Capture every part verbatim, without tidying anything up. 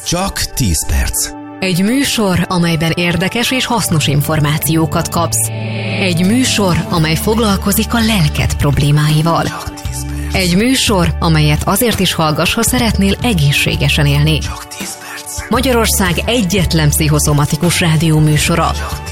Csak tíz perc. Egy műsor, amelyben érdekes és hasznos információkat kapsz. Egy műsor, amely foglalkozik a lelked problémáival. Egy műsor, amelyet azért is hallgass, ha szeretnél egészségesen élni. Csak tíz perc. Magyarország egyetlen pszichoszomatikus rádióműsora.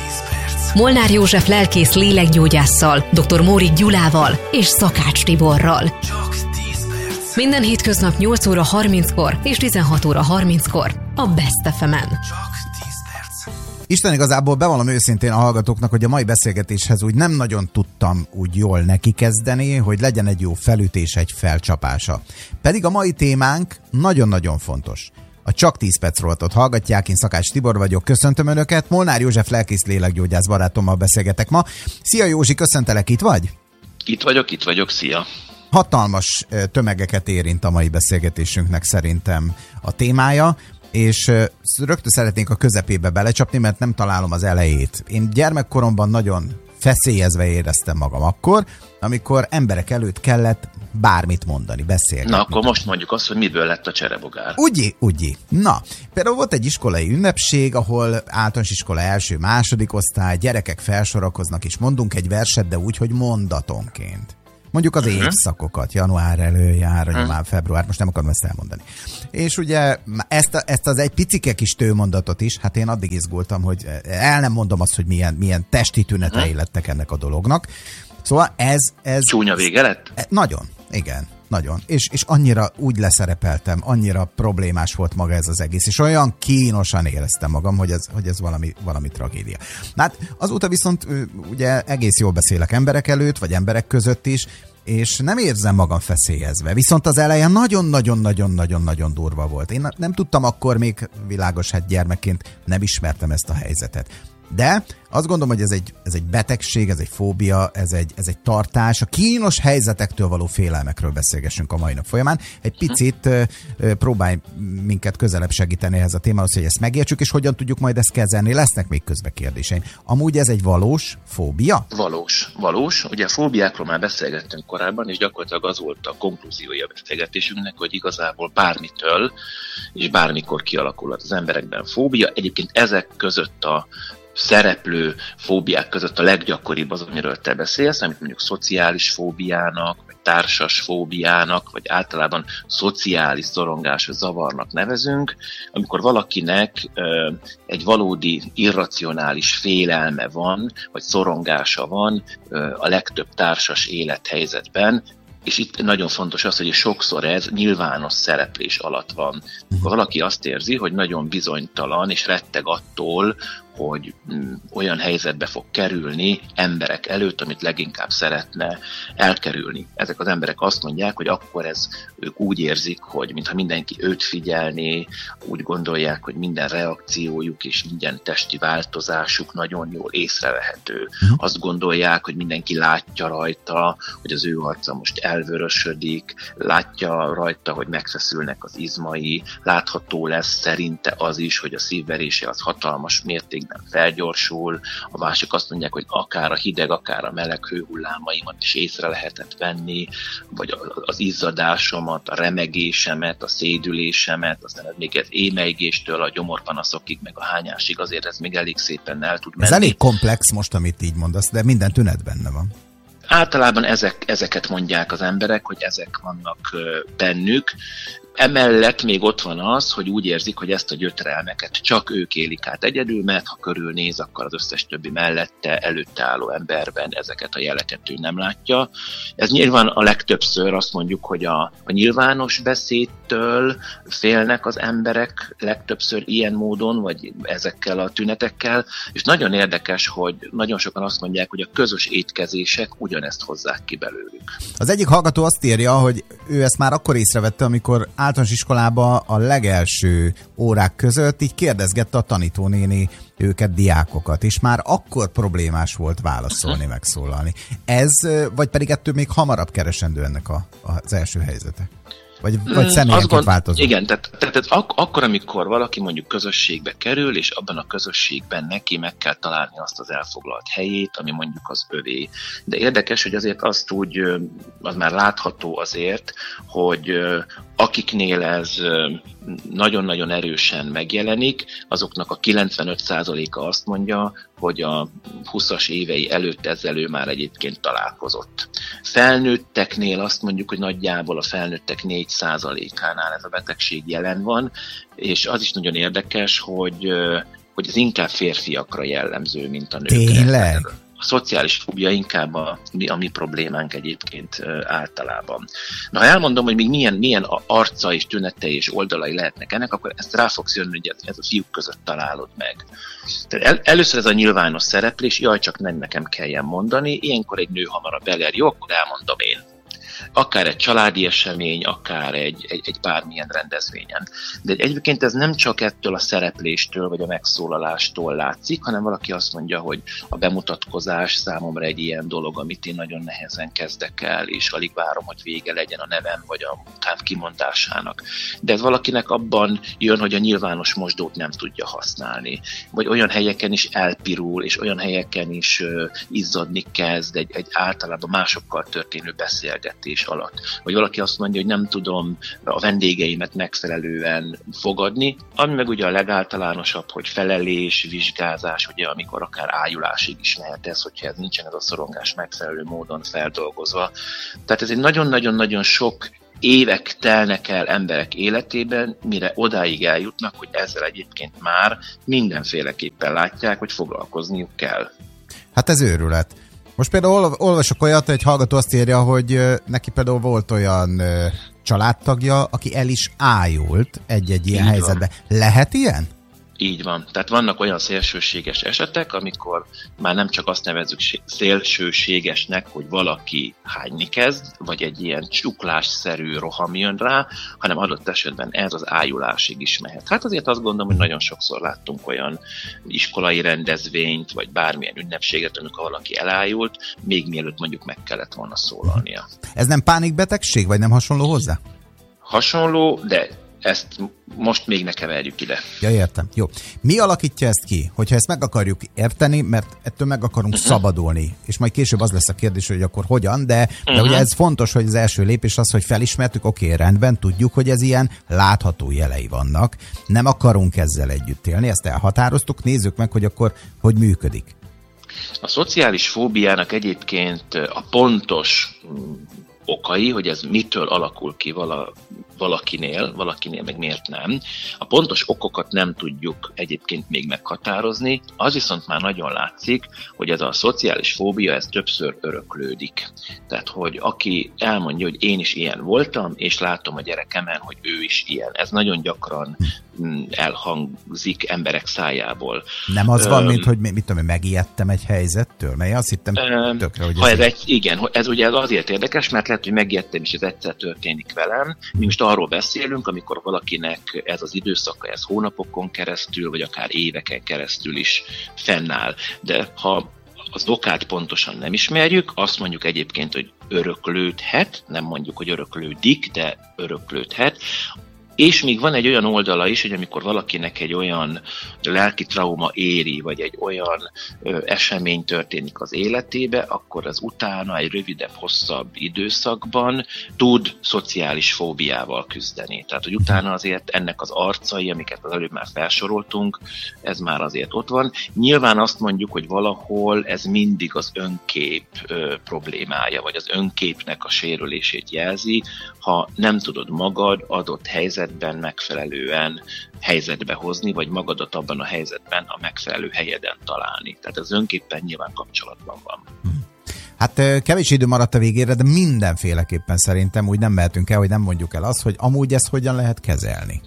Molnár József lelkész lélekgyógyásszal, dr. Mórik Gyulával és Szakács Tiborral. Csak tíz perc. Minden hétköznap nyolc óra harminckor és tizenhat óra harminckor a Best ef emen. Csak tíz perc. Isten igazából bevallom őszintén a hallgatóknak, hogy a mai beszélgetéshez úgy nem nagyon tudtam úgy jól neki kezdeni, hogy legyen egy jó felütés, egy felcsapása. Pedig a mai témánk nagyon-nagyon fontos. A Csak tíz perc rovatot hallgatják, én Szakács Tibor vagyok, köszöntöm Önöket, Molnár József lelkész lélekgyógyász barátommal beszélgetek ma. Szia Józsi, köszöntelek, itt vagy? Itt vagyok, itt vagyok, szia! Hatalmas tömegeket érint a mai beszélgetésünknek szerintem a témája, és rögtön szeretnénk a közepébe belecsapni, mert nem találom az elejét. Én gyermekkoromban nagyon feszélyezve éreztem magam akkor, amikor emberek előtt kellett bármit mondani, beszélni. Na, akkor most mondjuk azt, hogy miből lett a cserebogár. Ugyi, ugyi. Na, például volt egy iskolai ünnepség, ahol általános iskola első, második osztály, gyerekek felsorakoznak, és mondunk egy verset, de úgy, hogy mondatonként. Mondjuk az uh-huh. évszakokat, január előjár, uh-huh. már február, most nem akarom ezt elmondani. És ugye ezt, a, ezt az egy picike kis tőmondatot is, hát én addig izgultam, hogy el nem mondom azt, hogy milyen, milyen testi tünetei uh-huh. lettek ennek a dolognak. Szóval ez... ez Csúnya vége lett? Nagyon, igen, nagyon. És, és annyira úgy leszerepeltem, annyira problémás volt maga ez az egész, és olyan kínosan éreztem magam, hogy ez, hogy ez valami, valami tragédia. Hát azóta viszont ugye egész jól beszélek emberek előtt, vagy emberek között is, és nem érzem magam feszélyezve. Viszont az eleje nagyon-nagyon-nagyon-nagyon-nagyon durva volt. Én nem tudtam akkor még, világos, hát gyermekként nem ismertem ezt a helyzetet. De azt gondolom, hogy ez egy, ez egy betegség, ez egy fóbia, ez egy, ez egy tartás. A kínos helyzetektől való félelmekről beszélgessünk a mai nap folyamán. Egy picit uh, próbálj minket közelebb segíteni ehhez a témához, hogy ezt megértsük, és hogyan tudjuk majd ezt kezelni. Lesznek még közbe kérdéseim. Amúgy ez egy valós fóbia? Valós, valós. Ugye a fóbiákról már beszélgettünk korábban, és gyakorlatilag az volt a konklúziója a beszélgetésünknek, hogy igazából bármitől és bármikor kialakulhat az emberekben fóbia. Egyébként ezek között a szereplő fóbiák között a leggyakoribb az, amiről te beszélsz, amit mondjuk szociális fóbiának, vagy társas fóbiának, vagy általában szociális szorongás vagy zavarnak nevezünk, amikor valakinek ö, egy valódi irracionális félelme van, vagy szorongása van ö, a legtöbb társas élethelyzetben, és itt nagyon fontos az, hogy sokszor ez nyilvános szereplés alatt van. Akkor valaki azt érzi, hogy nagyon bizonytalan és retteg attól, hogy olyan helyzetbe fog kerülni emberek előtt, amit leginkább szeretne elkerülni. Ezek az emberek azt mondják, hogy akkor ez ők úgy érzik, hogy mintha mindenki őt figyelné, úgy gondolják, hogy minden reakciójuk és minden testi változásuk nagyon jól észrevehető. Azt gondolják, hogy mindenki látja rajta, hogy az ő arca most elvörösödik, látja rajta, hogy megfeszülnek az izmai, látható lesz szerinte az is, hogy a szívverése az hatalmas mértékben felgyorsul, a másik azt mondják, hogy akár a hideg, akár a meleg hőhullámaimat is észre lehetett venni, vagy az izzadásomat, a remegésemet, a szédülésemet, aztán még ez émeigéstől a gyomorpanaszokig, meg a hányásig, azért ez még elég szépen el tud menni. Ez elég komplex most, amit így mondasz, de minden tünet benne van. Általában ezek, ezeket mondják az emberek, hogy ezek vannak bennük. Emellett még ott van az, hogy úgy érzik, hogy ezt a gyötrelmeket csak ők élik át egyedül, mert ha körülnéz, akkor az összes többi mellette, előtte álló emberben ezeket a jeleket ő nem látja. Ez nyilván a legtöbbször azt mondjuk, hogy a, a nyilvános beszédtől félnek az emberek legtöbbször ilyen módon, vagy ezekkel a tünetekkel, és nagyon érdekes, hogy nagyon sokan azt mondják, hogy a közös étkezések ugyanezt hozzák ki belőlük. Az egyik hallgató azt írja, hogy ő ezt már akkor észrevette, amikor általános iskolába a legelső órák között így kérdezgette a tanítónéni őket, diákokat, és már akkor problémás volt válaszolni, megszólalni. Ez, vagy pedig ettől még hamarabb keresendő ennek a, az első helyzete? Vagy, vagy személyenként gond, változó? Igen, tehát, tehát ak- akkor, amikor valaki mondjuk közösségbe kerül, és abban a közösségben neki meg kell találni azt az elfoglalt helyét, ami mondjuk az övé. De érdekes, hogy azért azt úgy, az már látható azért, hogy Akiknél ez nagyon-nagyon erősen megjelenik, azoknak a kilencvenöt százaléka azt mondja, hogy a huszas évei előtt ezzel ő már egyébként találkozott. Felnőtteknél azt mondjuk, hogy nagyjából a felnőttek négy százalékánál ez a betegség jelen van, és az is nagyon érdekes, hogy, hogy ez inkább férfiakra jellemző, mint a nőkre. Tényleg? A szociális fóbia inkább a, a mi problémánk egyébként általában. Na, ha elmondom, hogy még milyen, milyen arca és tünetei és oldalai lehetnek ennek, akkor ezt rá fogsz jönni, hogy ez, ez a fiúk között találod meg. Tehát el, először ez a nyilvános szereplés, jaj, csak nem nekem kelljen mondani, ilyenkor egy nő hamarabb beler, jó, akkor elmondom én. Akár egy családi esemény, akár egy, egy, egy bármilyen rendezvényen. De egyébként ez nem csak ettől a szerepléstől, vagy a megszólalástól látszik, hanem valaki azt mondja, hogy a bemutatkozás számomra egy ilyen dolog, amit én nagyon nehezen kezdek el, és alig várom, hogy vége legyen a nevem, vagy a munkám kimondásának. De ez valakinek abban jön, hogy a nyilvános mosdót nem tudja használni. Vagy olyan helyeken is elpirul, és olyan helyeken is uh, izzadni kezd egy, egy általában másokkal történő beszélgetés alatt. Vagy valaki azt mondja, hogy nem tudom a vendégeimet megfelelően fogadni, ami meg ugye a legáltalánosabb, hogy felelés, vizsgázás, ugye amikor akár ájulásig is lehet ez, hogyha ez nincsen ez a szorongás megfelelő módon feldolgozva. Tehát ez egy nagyon-nagyon-nagyon sok évek telnek el emberek életében, mire odáig eljutnak, hogy ezzel egyébként már mindenféleképpen látják, hogy foglalkozniuk kell. Hát ez őrület. Most például olvasok olyat, egy hallgató azt írja, hogy neki például volt olyan családtagja, aki el is ájult egy-egy ilyen Így helyzetben. Van. Lehet ilyen? Így van. Tehát vannak olyan szélsőséges esetek, amikor már nem csak azt nevezzük szélsőségesnek, hogy valaki hányni kezd, vagy egy ilyen csuklásszerű roham jön rá, hanem adott esetben ez az ájulásig is mehet. Hát azért azt gondolom, hogy nagyon sokszor láttunk olyan iskolai rendezvényt, vagy bármilyen ünnepséget, amikor valaki elájult, még mielőtt mondjuk meg kellett volna szólalnia. Ez nem pánikbetegség, vagy nem hasonló hozzá? Hasonló, de ezt most még ne keverjük ide. Ja, értem. Jó. Mi alakítja ezt ki? Hogyha ezt meg akarjuk érteni, mert ettől meg akarunk uh-huh. szabadulni, és majd később az lesz a kérdés, hogy akkor hogyan, de, uh-huh. de ugye ez fontos, hogy az első lépés az, hogy felismertük, oké, okay, rendben, tudjuk, hogy ez ilyen látható jelei vannak, nem akarunk ezzel együtt élni, ezt elhatároztuk, nézzük meg, hogy akkor hogy működik. A szociális fóbiának egyébként a pontos okai, hogy ez mitől alakul ki vala, valakinél, valakinél meg miért nem. A pontos okokat nem tudjuk egyébként még meghatározni, az viszont már nagyon látszik, hogy ez a szociális fóbia, ez többször öröklődik. Tehát, hogy aki elmondja, hogy én is ilyen voltam, és látom a gyerekemen, hogy ő is ilyen. Ez nagyon gyakran elhangzik emberek szájából. Nem az Ö, van, mint hogy mit tudom, megijedtem egy helyzettől? Mert én azt hittem tökre, hogy ha ez... ez egy, igen, ez ugye azért érdekes, mert lehet, hogy megijedtem, és ez egyszer történik velem. Mi most arról beszélünk, amikor valakinek ez az időszaka, ez hónapokon keresztül, vagy akár éveken keresztül is fennáll. De ha az okát pontosan nem ismerjük, azt mondjuk egyébként, hogy öröklődhet, nem mondjuk, hogy öröklődik, de öröklődhet. És még van egy olyan oldala is, hogy amikor valakinek egy olyan lelki trauma éri, vagy egy olyan ö, esemény történik az életébe, akkor az utána egy rövidebb, hosszabb időszakban tud szociális fóbiával küzdeni. Tehát, hogy utána azért ennek az arcai, amiket az előbb már felsoroltunk, ez már azért ott van. Nyilván azt mondjuk, hogy valahol ez mindig az önkép ö, problémája, vagy az önképnek a sérülését jelzi, ha nem tudod magad adott helyzetben megfelelően helyzetbe hozni, vagy magadat abban a helyzetben a megfelelő helyeden találni. Tehát ez önképpen nyilván kapcsolatban van. Hát kevés idő maradt a végére, de mindenféleképpen szerintem úgy nem mehetünk el, hogy nem mondjuk el azt, hogy amúgy ezt hogyan lehet kezelni.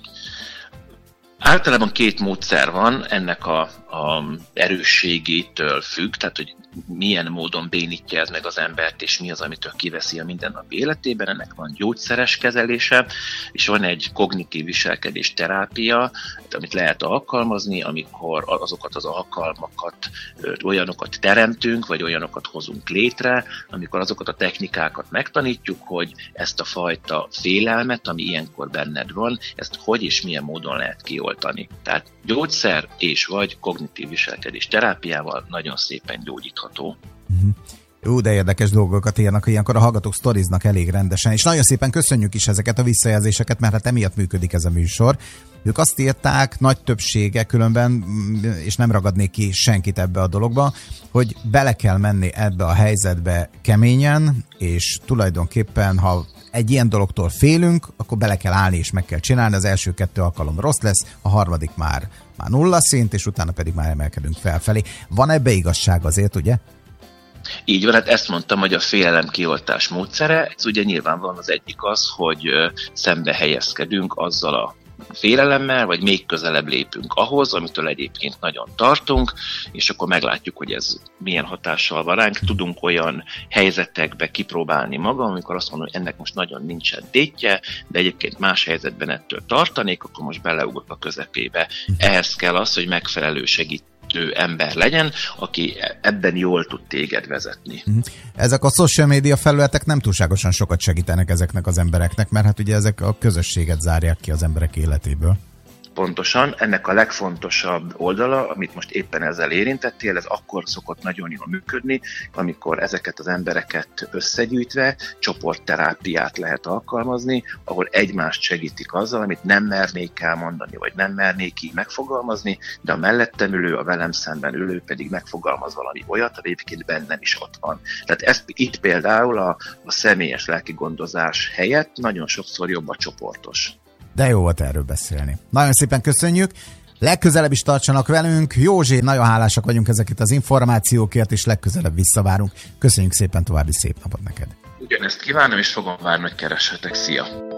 Általában két módszer van, ennek a, a erősségétől függ, tehát hogy milyen módon bénítja ez meg az embert, és mi az, amitől kiveszi a mindennapi életében. Ennek van gyógyszeres kezelése, és van egy kognitív viselkedés terápia, amit lehet alkalmazni, amikor azokat az alkalmakat, olyanokat teremtünk, vagy olyanokat hozunk létre, amikor azokat a technikákat megtanítjuk, hogy ezt a fajta félelmet, ami ilyenkor benned van, ezt hogy és milyen módon lehet kioltani. Tehát gyógyszer és vagy kognitív viselkedés terápiával nagyon szépen gyógyítható. Jó, de érdekes dolgokat írnak, ilyenkor a hallgatók sztoriznak elég rendesen, és nagyon szépen köszönjük is ezeket a visszajelzéseket, mert hát emiatt működik ez a műsor. Ők azt írták, nagy többsége különben, és nem ragadnék ki senkit ebbe a dologba, hogy bele kell menni ebbe a helyzetbe keményen, és tulajdonképpen, ha egy ilyen dologtól félünk, akkor bele kell állni és meg kell csinálni, az első kettő alkalom rossz lesz, a harmadik már, már nulla szint, és utána pedig már emelkedünk felfelé. Van ebbe igazság azért, ugye? Így van, hát ezt mondtam, hogy a félelem kioltás módszere, ez ugye nyilvánvalóan az egyik az, hogy szembe helyezkedünk azzal a félelemmel, vagy még közelebb lépünk ahhoz, amitől egyébként nagyon tartunk, és akkor meglátjuk, hogy ez milyen hatással van ránk. Tudunk olyan helyzetekbe kipróbálni magam, amikor azt mondom, hogy ennek most nagyon nincsen tétje, de egyébként más helyzetben ettől tartanék, akkor most beleugrok a közepébe. Ehhez kell az, hogy megfelelő segít ember legyen, aki ebben jól tud téged vezetni. Ezek a social media felületek nem túlságosan sokat segítenek ezeknek az embereknek, mert hát ugye ezek a közösséget zárják ki az emberek életéből. Pontosan, ennek a legfontosabb oldala, amit most éppen ezzel érintettél, ez akkor szokott nagyon jól működni, amikor ezeket az embereket összegyűjtve csoportterápiát lehet alkalmazni, ahol egymást segítik azzal, amit nem mernék elmondani, vagy nem mernék így megfogalmazni, de a mellettem ülő, a velem szemben ülő pedig megfogalmaz valami olyat, ami egyébként bennem is ott van. Tehát ezt itt például a, a személyes lelki gondozás helyett nagyon sokszor jobb a csoportos. De jó volt erről beszélni. Nagyon szépen köszönjük. Legközelebb is tartsanak velünk. Józsi, nagyon hálásak vagyunk ezeket az információkért, és legközelebb visszavárunk. Köszönjük szépen, további szép napot neked. Ugyanezt kívánom, és fogom várni, hogy keressetek. Szia!